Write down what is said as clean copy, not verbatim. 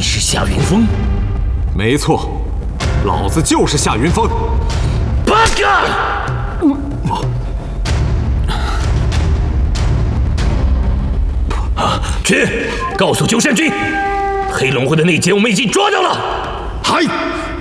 是夏云峰？ 没错，老子就是夏云峰。 八嘎！去告诉九山君，黑龙会的内奸我们已经抓到了。 嗨！